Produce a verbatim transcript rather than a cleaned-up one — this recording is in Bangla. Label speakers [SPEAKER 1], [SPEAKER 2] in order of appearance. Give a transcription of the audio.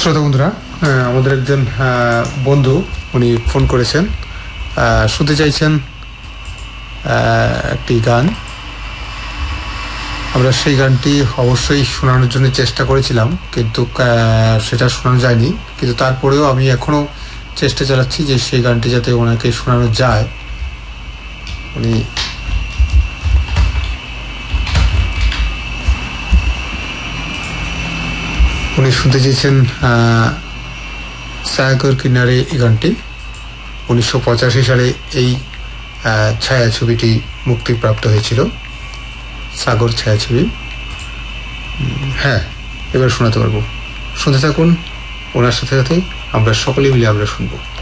[SPEAKER 1] শ্রোতা বন্ধুরা, আমাদের একজন বন্ধু উনি ফোন করেছেন, শুনতে চাইছেন একটি গান। আমরা সেই গানটি অবশ্যই শোনানোর জন্য চেষ্টা করেছিলাম, কিন্তু সেটা শোনানো যায়নি। কিন্তু তারপরেও আমি এখনো চেষ্টা চালাচ্ছি যে সেই গানটি যাতে ওনাকে শোনানো যায়। উনি উনি শুনতে চেয়েছেন সাগর কিনারে এই গানটি। উনিশশো পঁচাশি সালে এই ছায়াছবিটি মুক্তিপ্রাপ্ত হয়েছিল, সাগর ছায়াছবি। হ্যাঁ, এবার শোনাতে পারবো। শুনতে থাকুন, ওনার সাথে সাথে আমরা সকলে মিলে আমরা শুনবো।